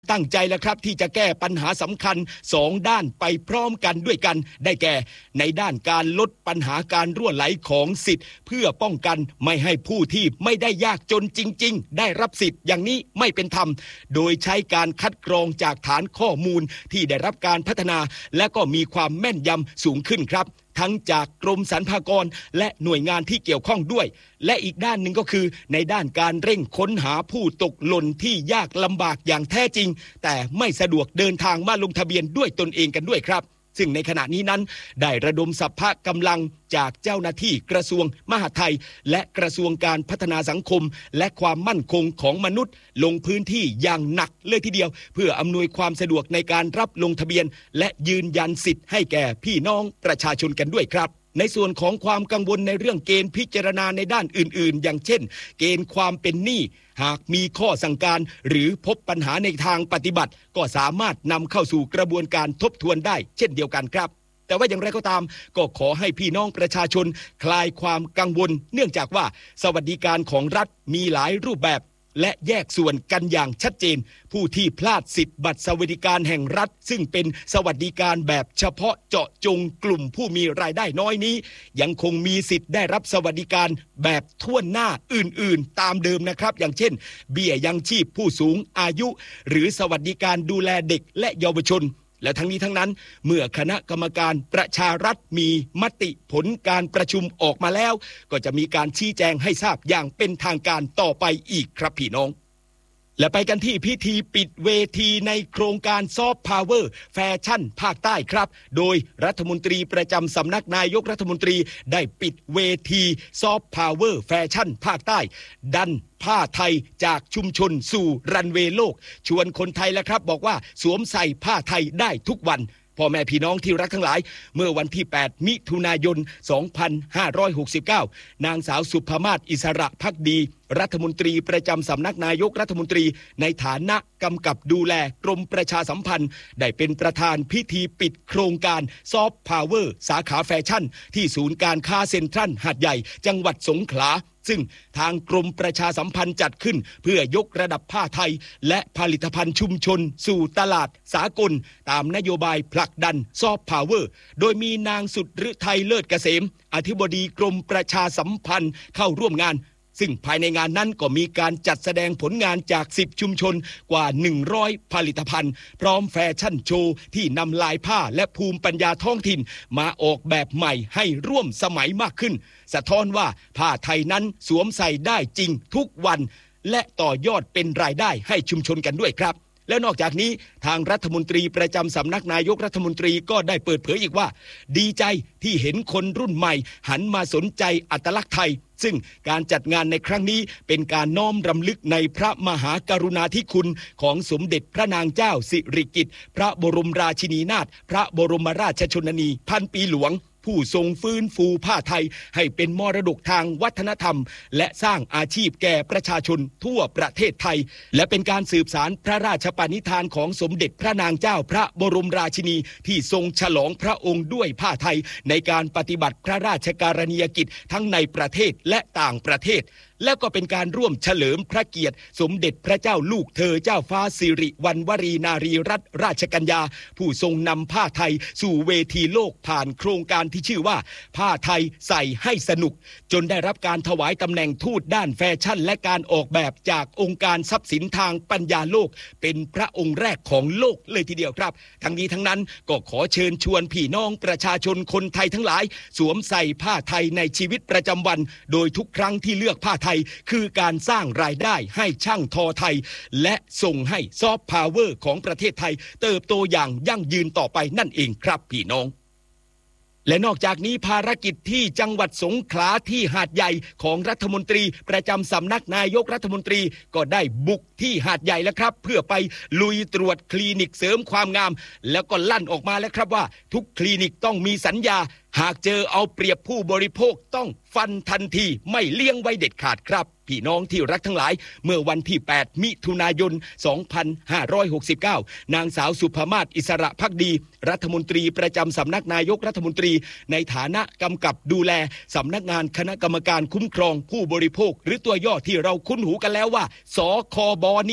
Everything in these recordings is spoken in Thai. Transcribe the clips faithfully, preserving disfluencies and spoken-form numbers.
ตั้งใจแล้วครับที่จะแก้ปัญหาสำคัญสองด้านไปพร้อมกันด้วยกันได้แก่ในด้านการลดปัญหาการรั่วไหลของสิทธิ์เพื่อป้องกันไม่ให้ผู้ที่ไม่ได้ยากจนจริงๆได้รับสิทธิ์อย่างนี้ไม่เป็นธรรมโดยใช้การคัดกรองจากฐานข้อมูลที่ได้รับการพัฒนาและก็มีความแม่นยำสูงขึ้นครับทั้งจากกรมสรรพากรและหน่วยงานที่เกี่ยวข้องด้วยและอีกด้านหนึ่งก็คือในด้านการเร่งค้นหาผู้ตกหล่นที่ยากลำบากอย่างแท้จริงแต่ไม่สะดวกเดินทางมาลงทะเบียนด้วยตนเองกันด้วยครับซึ่งในขณะนี้นั้นได้ระดมสรรพกำลังจากเจ้าหน้าที่กระทรวงมหาดไทยและกระทรวงการพัฒนาสังคมและความมั่นคงของมนุษย์ลงพื้นที่อย่างหนักเลยทีเดียวเพื่ออำนวยความสะดวกในการรับลงทะเบียนและยืนยันสิทธิ์ให้แก่พี่น้องประชาชนกันด้วยครับในส่วนของความกังวลในเรื่องเกณฑ์พิจารณาในด้านอื่นๆอย่างเช่นเกณฑ์ความเป็นหนี้หากมีข้อสั่งการหรือพบปัญหาในทางปฏิบัติก็สามารถนำเข้าสู่กระบวนการทบทวนได้เช่นเดียวกันครับแต่ว่าอย่างไรก็ตามก็ขอให้พี่น้องประชาชนคลายความกังวลเนื่องจากว่าสวัสดิการของรัฐมีหลายรูปแบบและแยกส่วนกันอย่างชัดเจนผู้ที่พลาดสิทธิ์บัตรสวัสดิการแห่งรัฐซึ่งเป็นสวัสดิการแบบเฉพาะเจาะจงกลุ่มผู้มีรายได้น้อยนี้ยังคงมีสิทธิ์ได้รับสวัสดิการแบบทั่วหน้าอื่นๆตามเดิมนะครับอย่างเช่นเบี้ยยังชีพผู้สูงอายุหรือสวัสดิการดูแลเด็กและเยาวชนและทั้งนี้ทั้งนั้นเมื่อคณะกรรมการประชารัฐมีมติผลการประชุมออกมาแล้วก็จะมีการชี้แจงให้ทราบอย่างเป็นทางการต่อไปอีกครับพี่น้องและไปกันที่พิธีปิดเวทีในโครงการซอฟต์พาวเวอร์แฟชั่นภาคใต้ครับโดยรัฐมนตรีประจำสำนักนายกรัฐมนตรีได้ปิดเวทีซอฟต์พาวเวอร์แฟชั่นภาคใต้ดันผ้าไทยจากชุมชนสู่รันเวย์โลกชวนคนไทยแล้วครับบอกว่าสวมใส่ผ้าไทยได้ทุกวันพ่อแม่พี่น้องที่รักทั้งหลายเมื่อวันที่แปดมิถุนายนสองพันห้าร้อยหกสิบเก้านางสาวสุภมาศอิสระภักดีรัฐมนตรีประจำสำนักนายกรัฐมนตรีในฐานะกำกับดูแลกรมประชาสัมพันธ์ได้เป็นประธานพิธีปิดโครงการซอฟต์พาวเวอร์สาขาแฟชั่นที่ศูนย์การค้าเซ็นทรัลหาดใหญ่จังหวัดสงขลาซึ่งทางกรมประชาสัมพันธ์จัดขึ้นเพื่อยกระดับผ้าไทยและผลิตภัณฑ์ชุมชนสู่ตลาดสากลตามนโยบายผลักดันซอฟต์พาวเวอร์โดยมีนางสุดฤทัยเลิศเกษมอธิบดีกรมประชาสัมพันธ์เข้าร่วมงานซึ่งภายในงานนั้นก็มีการจัดแสดงผลงานจากสิบชุมชนกว่าหนึ่งร้อยผลิตภัณฑ์พร้อมแฟชั่นโชว์ที่นำลายผ้าและภูมิปัญญาท้องถิ่นมาออกแบบใหม่ให้ร่วมสมัยมากขึ้นสะท้อนว่าผ้าไทยนั้นสวมใส่ได้จริงทุกวันและต่อยอดเป็นรายได้ให้ชุมชนกันด้วยครับและนอกจากนี้ทางรัฐมนตรีประจำสำนักนายกรัฐมนตรีก็ได้เปิดเผยอีกว่าดีใจที่เห็นคนรุ่นใหม่หันมาสนใจอัตลักษณ์ไทยซึ่งการจัดงานในครั้งนี้เป็นการน้อมรำลึกในพระมหากรุณาธิคุณของสมเด็จพระนางเจ้าสิริกิติ์พระบรมราชินีนาถพระบรมราชชนนีพันปีหลวงผู้ทรงฟื้นฟูผ้าไทยให้เป็นมรดกทางวัฒนธรรมและสร้างอาชีพแก่ประชาชนทั่วประเทศไทยและเป็นการสืบสานพระราชปณิธานของสมเด็จพระนางเจ้าพระบรมราชินีที่ทรงฉลองพระองค์ด้วยผ้าไทยในการปฏิบัติพระราชการณียกิจทั้งในประเทศและต่างประเทศและก็เป็นการร่วมเฉลิมพระเกียรติสมเด็จพระเจ้าลูกเธอเจ้าฟ้าสิริวัณวรีนารีรัตนราชกัญญาผู้ทรงนำผ้าไทยสู่เวทีโลกผ่านโครงการที่ชื่อว่าผ้าไทยใส่ให้สนุกจนได้รับการถวายตำแหน่งทูตด้านแฟชั่นและการออกแบบจากองค์การทรัพย์สินทางปัญญาโลกเป็นพระองค์แรกของโลกเลยทีเดียวครับทั้งนี้ทั้งนั้นก็ขอเชิญชวนพี่น้องประชาชนคนไทยทั้งหลายสวมใส่ผ้าไทยในชีวิตประจำวันโดยทุกครั้งที่เลือกผ้าไทยคือการสร้างรายได้ให้ช่างทอไทยและส่งให้ซอฟต์พาวเวอร์ของประเทศไทยเติบโตอย่างยั่งยืนต่อไปนั่นเองครับพี่น้องและนอกจากนี้ภารกิจที่จังหวัดสงขลาที่หาดใหญ่ของรัฐมนตรีประจำสำนักนายกรัฐมนตรีก็ได้บุกที่หาดใหญ่แล้วครับเพื่อไปลุยตรวจคลินิกเสริมความงามแล้วก็ลั่นออกมาแล้วครับว่าทุกคลินิกต้องมีสัญญาหากเจอเอาเปรียบผู้บริโภคต้องฟันทันทีไม่เลี้ยงไว้เด็ดขาดครับพี่น้องที่รักทั้งหลายเมื่อวันที่แปดมิถุนายนสองพันห้าร้อยหกสิบเก้านางสาวสุภมาศอิสระภักดีรัฐมนตรีประจำสำนักนายกรัฐมนตรีในฐานะกำกับดูแลสำนักงานคณะกรรมการคุ้มครองผู้บริโภคหรือตัวย่อที่เราคุ้นหูกันแล้วว่าสคบนี่แหละ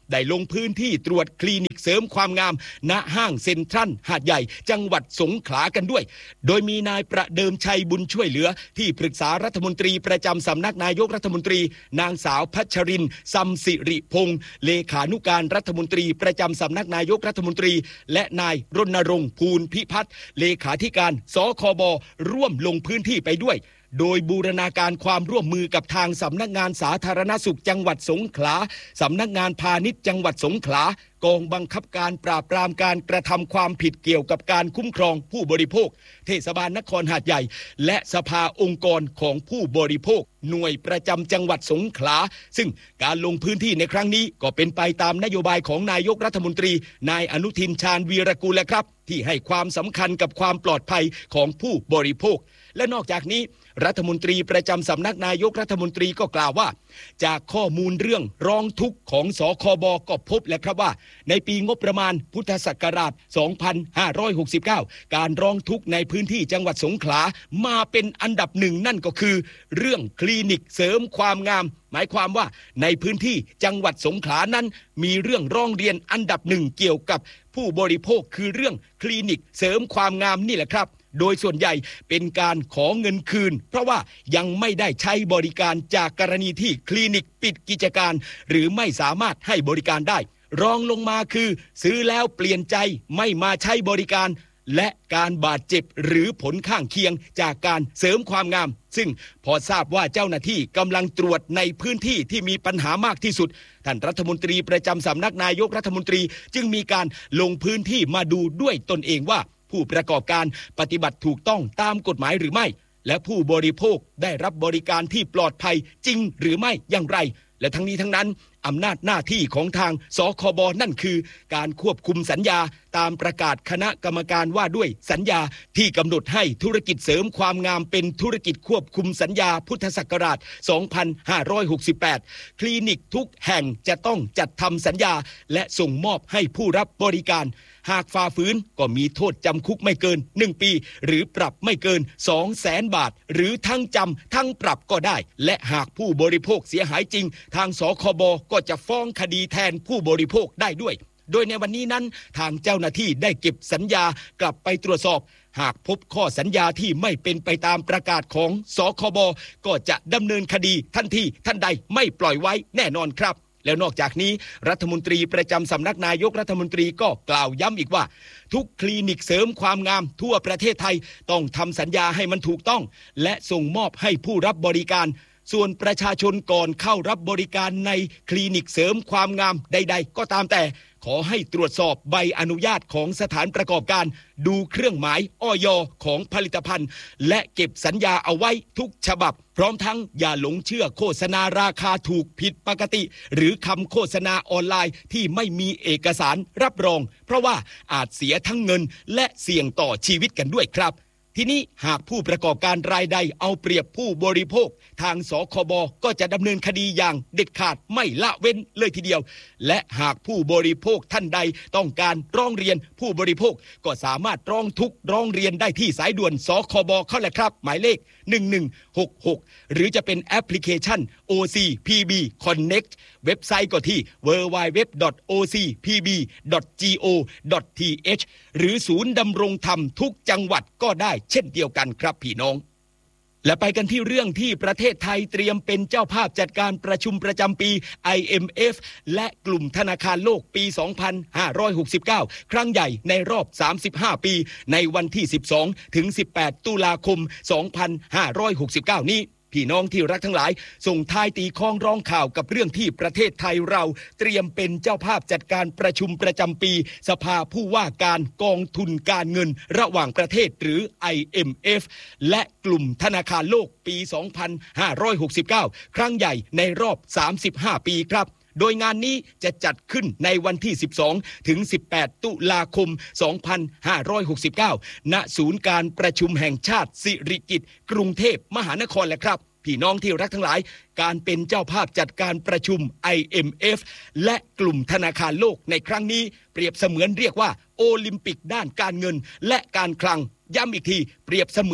ได้ลงพื้นที่ตรวจคลินิกเสริมความงามณห้างเซ็นทรัลหาดใหญ่จังหวัดสงขลากันด้วยโดยมีนายประเดิมชัยบุญช่วยเหลือที่ปรึกษารัฐมนตรีประจำสำนักนายกรัฐมนตรีนางสาวพัชรินทร์ซัมสิริพงษ์เลขานุการรัฐมนตรีประจำสำนักนายกรัฐมนตรีและนายรณรงค์ภูลพิพัฒน์เลขาธิการสคบร่วมลงพื้นที่ไปด้วยโดยบูรณาการความร่วมมือกับทางสำนักงานสาธารณสุขจังหวัดสงขลาสำนักงานพาณิชย์จังหวัดสงขลากองบังคับการปราบปรามการกระทำความผิดเกี่ยวกับการคุ้มครองผู้บริโภคเทศบาลนครหาดใหญ่และสภาองค์กรของผู้บริโภคหน่วยประจำจังหวัดสงขลาซึ่งการลงพื้นที่ในครั้งนี้ก็เป็นไปตามนโยบายของนายกรัฐมนตรีนายอนุทินชาญวีรกูลและครับที่ให้ความสำคัญกับความปลอดภัยของผู้บริโภคและนอกจากนี้รัฐมนตรีประจำสำนักนายกรัฐมนตรีก็กล่าวว่าจากข้อมูลเรื่องร้องทุกข์ของสคบก็พบแล้วครับว่าในปีงบประมาณพุทธศักราชสองพันห้าร้อยหกสิบเก้าการร้องทุกข์ในพื้นที่จังหวัดสงขลามาเป็นอันดับหนึ่งนั่นก็คือเรื่องคลินิกเสริมความงามหมายความว่าในพื้นที่จังหวัดสงขลานั้นมีเรื่องร้องเรียนอันดับหนึ่งเกี่ยวกับผู้บริโภคคือเรื่องคลินิกเสริมความงามนี่แหละครับโดยส่วนใหญ่เป็นการขอเงินคืนเพราะว่ายังไม่ได้ใช้บริการจากกรณีที่คลินิกปิดกิจการหรือไม่สามารถให้บริการได้รองลงมาคือซื้อแล้วเปลี่ยนใจไม่มาใช้บริการและการบาดเจ็บหรือผลข้างเคียงจากการเสริมความงามซึ่งพอทราบว่าเจ้าหน้าที่กำลังตรวจในพื้นที่ที่มีปัญหามากที่สุดท่านรัฐมนตรีประจำสำนักนายกรัฐมนตรีจึงมีการลงพื้นที่มาดูด้วยตนเองว่าผู้ประกอบการปฏิบัติถูกต้องตามกฎหมายหรือไม่และผู้บริโภคได้รับบริการที่ปลอดภัยจริงหรือไม่อย่างไรและทั้งนี้ทั้งนั้นอำนาจหน้าที่ของทางสคบนั่นคือการควบคุมสัญญาตามประกาศคณะกรรมการว่าด้วยสัญญาที่กำหนดให้ธุรกิจเสริมความงามเป็นธุรกิจควบคุมสัญญาพุทธศักราชสองพันห้าร้อยหกสิบแปดคลินิกทุกแห่งจะต้องจัดทำสัญญาและส่งมอบให้ผู้รับบริการหากฝ่าฝืนก็มีโทษจำคุกไม่เกินหนึ่งปีหรือปรับไม่เกิน สองแสน บาทหรือทั้งจำทั้งปรับก็ได้และหากผู้บริโภคเสียหายจริงทางสคบก็จะฟ้องคดีแทนผู้บริโภคได้ด้วยโดยในวันนี้นั้นทางเจ้าหน้าที่ได้เก็บสัญญากลับไปตรวจสอบหากพบข้อสัญญาที่ไม่เป็นไปตามประกาศของสคบก็จะดำเนินคดีทันทีทันใดไม่ปล่อยไว้แน่นอนครับแล้วนอกจากนี้รัฐมนตรีประจำสำนักนายกรัฐมนตรีก็กล่าวย้ำอีกว่าทุกคลินิกเสริมความงามทั่วประเทศไทยต้องทำสัญญาให้มันถูกต้องและส่งมอบให้ผู้รับบริการส่วนประชาชนก่อนเข้ารับบริการในคลินิกเสริมความงามใดๆก็ตามแต่ขอให้ตรวจสอบใบอนุญาตของสถานประกอบการดูเครื่องหมายอย.ของผลิตภัณฑ์และเก็บสัญญาเอาไว้ทุกฉบับพร้อมทั้งอย่าหลงเชื่อโฆษณาราคาถูกผิดปกติหรือคำโฆษณาออนไลน์ที่ไม่มีเอกสารรับรองเพราะว่าอาจเสียทั้งเงินและเสี่ยงต่อชีวิตกันด้วยครับทีนี้หากผู้ประกอบการรายใดเอาเปรียบผู้บริโภคทางสคบก็จะดำเนินคดีอย่างเด็ดขาดไม่ละเว้นเลยทีเดียวและหากผู้บริโภคท่านใดต้องการร้องเรียนผู้บริโภคก็สามารถร้องทุกข์ร้องเรียนได้ที่สายด่วนสคบเข้าแหละครับหมายเลขหนึ่งหนึ่งหกหกหรือจะเป็นแอปพลิเคชัน โอ ซี พี บี Connect เว็บไซต์ก็ที่ ดับเบิลยู ดับเบิลยู ดับเบิลยู ดอท โอ ซี พี บี ดอท จี โอ ดอท ที เอช หรือศูนย์ดำรงธรรมทุกจังหวัดก็ได้เช่นเดียวกันครับพี่น้องและไปกันที่เรื่องที่ประเทศไทยเตรียมเป็นเจ้าภาพจัดการประชุมประจำปี ไอ เอ็ม เอฟ และกลุ่มธนาคารโลกปี สองพันห้าร้อยหกสิบเก้า ครั้งใหญ่ในรอบ สามสิบห้า ปีในวันที่ สิบสองถึงสิบแปด ตุลาคม สองพันห้าร้อยหกสิบเก้า นี้พี่น้องที่รักทั้งหลายส่งท้ายตีคล้องร้องข่าวกับเรื่องที่ประเทศไทยเราเตรียมเป็นเจ้าภาพจัดการประชุมประจำปีสภาผู้ว่าการกองทุนการเงินระหว่างประเทศหรือ ไอ เอ็ม เอฟ และกลุ่มธนาคารโลกปี สองพันห้าร้อยหกสิบเก้า ครั้งใหญ่ในรอบ สามสิบห้า ปีครับโดยงานนี้จะจัดขึ้นในวันที่ สิบสองถึงสิบแปด ตุลาคม สองพันห้าร้อยหกสิบเก้า ณ ศูนย์การประชุมแห่งชาติสิริกิติ์กรุงเทพมหานครแหละครับพี่น้องที่รักทั้งหลายการเป็นเจ้าภาพจัดการประชุม ไอ เอ็ม เอฟ และกลุ่มธนาคารโลกในครั้งนี้เปรียบเสมือนเรียกว่าโอลิมปิกด้านการเงินและการคลังย้ำอีกทีเปรียบเสมือนโ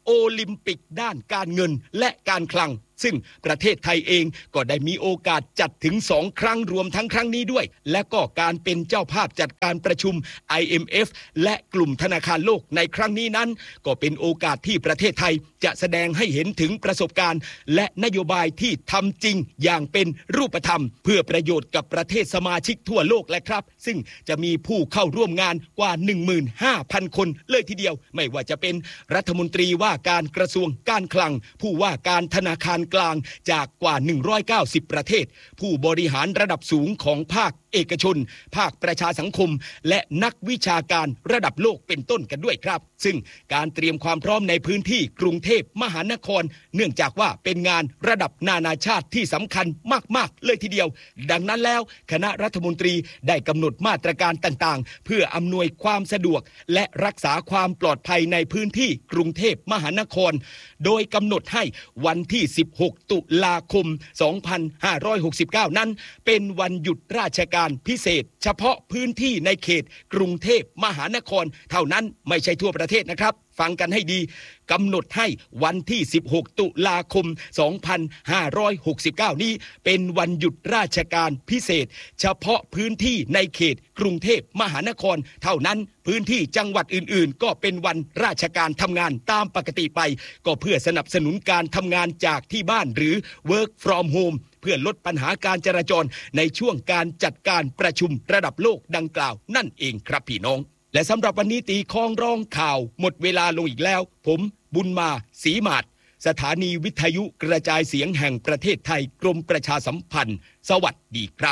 โอลิมปิกด้านการเงินและการคลังซึ่งประเทศไทยเองก็ได้มีโอกาสจัดถึงสองครั้งรวมทั้งครั้งนี้ด้วยและก็การเป็นเจ้าภาพจัดการประชุม ไอ เอ็ม เอฟ และกลุ่มธนาคารโลกในครั้งนี้นั้นก็เป็นโอกาสที่ประเทศไทยจะแสดงให้เห็นถึงประสบการณ์และนโยบายที่ทำจริงอย่างเป็นรูปธรรมเพื่อประโยชน์กับประเทศสมาชิกทั่วโลกและครับซึ่งจะมีผู้เข้าร่วมงานกว่า หนึ่งหมื่นห้าพัน คนเลยทีเดียวไม่ว่าจะเป็นรัฐมนตรีว่าการกระทรวงการคลังผู้ว่าการธนาคารกลางจากกว่าหนึ่งร้อยเก้าสิบประเทศผู้บริหารระดับสูงของภาคเอกชนภาคประชาสังคมและนักวิชาการระดับโลกเป็นต้นกันด้วยครับซึ่งการเตรียมความพร้อมในพื้นที่กรุงเทพมหานครเนื่องจากว่าเป็นงานระดับนานาชาติที่สำคัญมากๆเลยทีเดียวดังนั้นแล้วคณะรัฐมนตรีได้กำหนดมาตรการต่างๆเพื่ออำนวยความสะดวกและรักษาความปลอดภัยในพื้นที่กรุงเทพมหานครโดยกำหนดให้วันที่สิบหกตุลาคมสองพันห้าร้อยหกสิบเก้านั้นเป็นวันหยุดราชการพิเศษเฉพาะพื้นที่ในเขตกรุงเทพมหานครเท่านั้นไม่ใช่ทั่วประเทศนะครับฟังกันให้ดีกำหนดให้วันที่สิบหกตุลาคมสองพันห้าร้อยหกสิบเก้านี้เป็นวันหยุดราชการพิเศษเฉพาะพื้นที่ในเขตกรุงเทพมหานครเท่านั้นพื้นที่จังหวัดอื่นๆก็เป็นวันราชการทำงานตามปกติไปก็เพื่อสนับสนุนการทำงานจากที่บ้านหรือ work from home เพื่อลดปัญหาการจราจรในช่วงการจัดการประชุมระดับโลกดังกล่าวนั่นเองครับพี่น้องและสำหรับวันนี้ตีคองร้องข่าวหมดเวลาลงอีกแล้วผมบุญมาศรีมาศสถานีวิทยุกระจายเสียงแห่งประเทศไทยกรมประชาสัมพันธ์สวัสดีครับ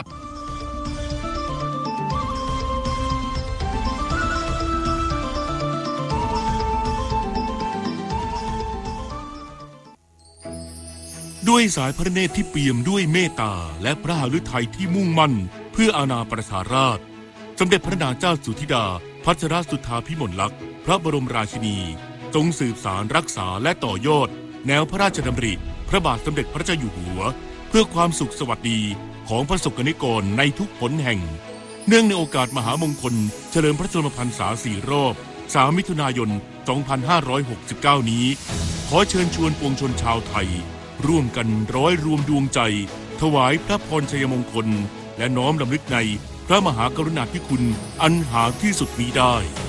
ด้วยสายพระเนตรที่เปี่ยมด้วยเมตตาและพระหฤทัยที่มุ่งมั่นเพื่ออาณาประชาราษฎร์สมเด็จพระนางเจ้าสุธิดาพัชรสุทธาภิมลลักษณ์พระบรมราชินีทรงสืบสารรักษาและต่อยอดแนวพระราชดำริพระบาทสมเด็จพระเจ้าอยู่หัวเพื่อความสุขสวัสดีของประสบกนิกรในทุกหนแห่งเนื่องในโอกาสมหามงคลเฉลิมพระชนมพรรษาสี่รอบสามมิถุนายนสองพันห้าร้อยหกสิบเก้านี้ขอเชิญชวนปวงชนชาวไทยร่วมกันร้อยรวมดวงใจถวายพระพรชัยมงคลและน้อมรำลึกในพระมหากรุณาธิคุณอันหาที่สุดมิได้